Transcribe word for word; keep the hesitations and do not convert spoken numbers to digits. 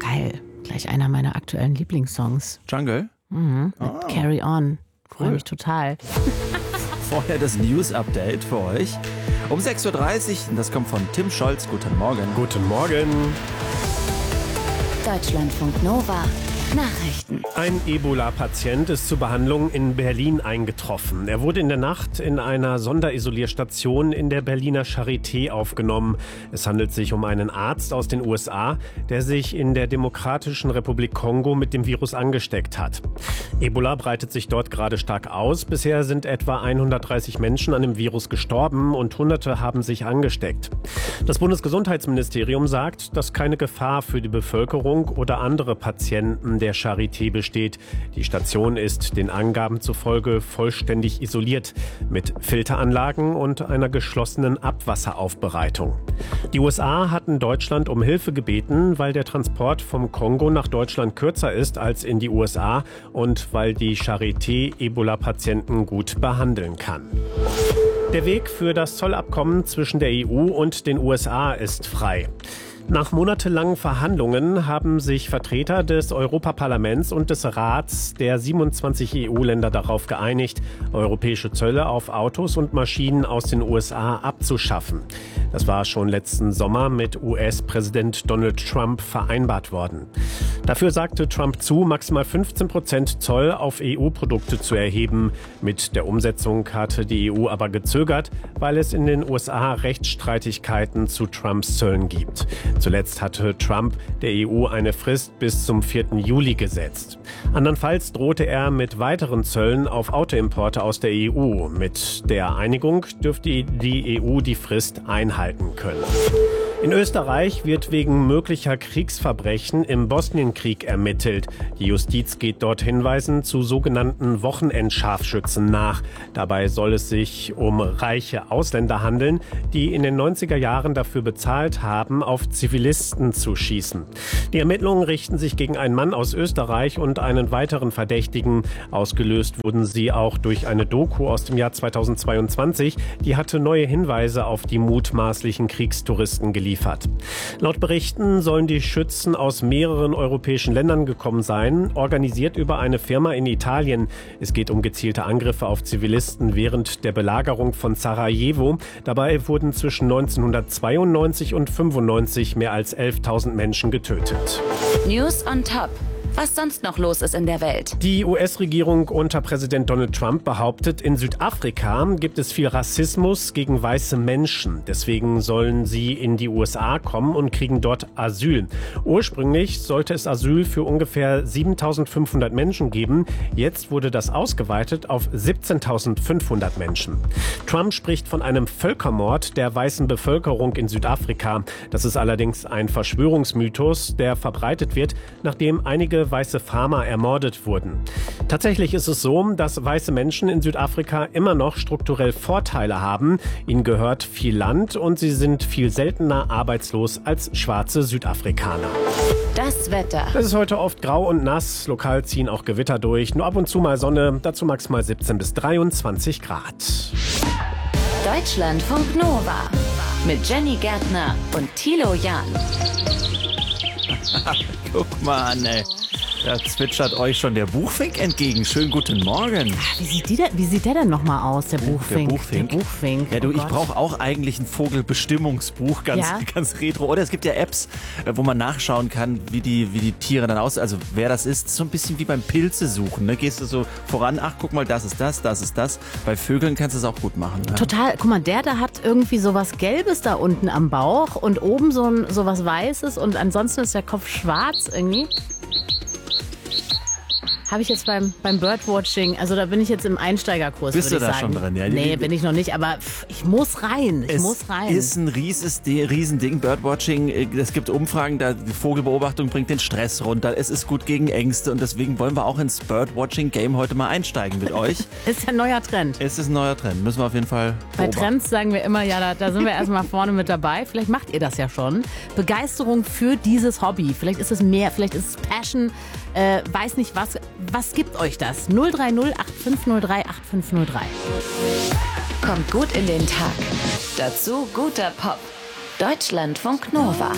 Geil. Gleich einer meiner aktuellen Lieblingssongs. Jungle? Mhm. Mit Ah. Carry On. Freue Cool. mich total. Vorher das News-Update für euch. Um sechs Uhr dreißig, das kommt von Tim Scholz. Guten Morgen. Guten Morgen. Deutschlandfunk Nova. Nachrichten. Ein Ebola-Patient ist zur Behandlung in Berlin eingetroffen. Er wurde in der Nacht in einer Sonderisolierstation in der Berliner Charité aufgenommen. Es handelt sich um einen Arzt aus den U S A, der sich in der Demokratischen Republik Kongo mit dem Virus angesteckt hat. Ebola breitet sich dort gerade stark aus. Bisher sind etwa hundertdreißig Menschen an dem Virus gestorben und Hunderte haben sich angesteckt. Das Bundesgesundheitsministerium sagt, dass keine Gefahr für die Bevölkerung oder andere Patienten der Charité besteht. Die Station ist den Angaben zufolge vollständig isoliert mit Filteranlagen und einer geschlossenen Abwasseraufbereitung. Die U S A hatten Deutschland um Hilfe gebeten, weil der Transport vom Kongo nach Deutschland kürzer ist als in die U S A und weil die Charité Ebola-Patienten gut behandeln kann. Der Weg für das Zollabkommen zwischen der E U und den U S A ist frei. Nach monatelangen Verhandlungen haben sich Vertreter des Europaparlaments und des Rats der siebenundzwanzig E U-Länder darauf geeinigt, europäische Zölle auf Autos und Maschinen aus den U S A abzuschaffen. Das war schon letzten Sommer mit U S-Präsident Donald Trump vereinbart worden. Dafür sagte Trump zu, maximal fünfzehn Prozent Zoll auf E U-Produkte zu erheben. Mit der Umsetzung hatte die E U aber gezögert, weil es in den U S A Rechtsstreitigkeiten zu Trumps Zöllen gibt. Zuletzt hatte Trump der E U eine Frist bis zum vierten Juli gesetzt. Andernfalls drohte er mit weiteren Zöllen auf Autoimporte aus der E U. Mit der Einigung dürfte die E U die Frist einhalten können. In Österreich wird wegen möglicher Kriegsverbrechen im Bosnienkrieg ermittelt. Die Justiz geht dort Hinweisen zu sogenannten Wochenendscharfschützen nach. Dabei soll es sich um reiche Ausländer handeln, die in den neunziger Jahren dafür bezahlt haben, auf Zivilisten zu schießen. Die Ermittlungen richten sich gegen einen Mann aus Österreich und einen weiteren Verdächtigen. Ausgelöst wurden sie auch durch eine Doku aus dem Jahr zweitausendzweiundzwanzig. Die hatte neue Hinweise auf die mutmaßlichen Kriegstouristen geliefert. Laut Berichten sollen die Schützen aus mehreren europäischen Ländern gekommen sein, organisiert über eine Firma in Italien. Es geht um gezielte Angriffe auf Zivilisten während der Belagerung von Sarajevo. Dabei wurden zwischen neunzehnhundertzweiundneunzig und fünfundneunzig mehr als elftausend Menschen getötet. News on Top. Was sonst noch los ist in der Welt. Die U S-Regierung unter Präsident Donald Trump behauptet, in Südafrika gibt es viel Rassismus gegen weiße Menschen. Deswegen sollen sie in die U S A kommen und kriegen dort Asyl. Ursprünglich sollte es Asyl für ungefähr siebentausendfünfhundert Menschen geben. Jetzt wurde das ausgeweitet auf siebzehntausendfünfhundert Menschen. Trump spricht von einem Völkermord der weißen Bevölkerung in Südafrika. Das ist allerdings ein Verschwörungsmythos, der verbreitet wird, nachdem einige weiße Farmer ermordet wurden. Tatsächlich ist es so, dass weiße Menschen in Südafrika immer noch strukturell Vorteile haben. Ihnen gehört viel Land und sie sind viel seltener arbeitslos als schwarze Südafrikaner. Das Wetter. Es ist heute oft grau und nass. Lokal ziehen auch Gewitter durch. Nur ab und zu mal Sonne. Dazu maximal siebzehn bis dreiundzwanzig Grad. Deutschlandfunk Nova. Mit Jenny Gärtner und Thilo Jahn. Guck mal an, ey. Da zwitschert euch schon der Buchfink entgegen. Schönen guten Morgen. Wie sieht, die denn, wie sieht der denn nochmal aus, der Buchfink? Der Buchfink. Der Buchfink. Ja, du, Oh ich Gott. brauche auch eigentlich ein Vogelbestimmungsbuch, ganz, Ja? ganz retro. Oder es gibt ja Apps, äh, wo man nachschauen kann, wie die, wie die Tiere dann aussehen. Also wer das ist, so ein bisschen wie beim Pilze suchen. Ne? Gehst du so voran, ach guck mal, das ist das, das ist das. Bei Vögeln kannst du es auch gut machen. Ja? Total. Guck mal, der da hat irgendwie sowas Gelbes da unten am Bauch und oben so, ein, so was Weißes und ansonsten ist der Kopf schwarz irgendwie. Habe ich jetzt beim, beim Birdwatching, also da bin ich jetzt im Einsteigerkurs, Bist würde du ich da sagen. schon drin? Ja, nee, die- bin ich noch nicht, aber pff, ich muss rein, ich Es muss rein. ist ein rieses, Riesending, Birdwatching. Es gibt Umfragen, da die Vogelbeobachtung bringt den Stress runter. Es ist gut gegen Ängste und deswegen wollen wir auch ins Birdwatching-Game heute mal einsteigen mit euch. Ist ja ein neuer Trend. Es ist ein neuer Trend, müssen wir auf jeden Fall Bei beobachten. Trends sagen wir immer, ja, da, da sind wir erstmal vorne mit dabei. Vielleicht macht ihr das ja schon. Begeisterung für dieses Hobby. Vielleicht ist es mehr, vielleicht ist es Passion. Äh, weiß nicht was. Was gibt euch das? null drei null acht fünf null drei acht fünf null drei. Kommt gut in den Tag. Dazu guter Pop. Deutschlandfunk Nova.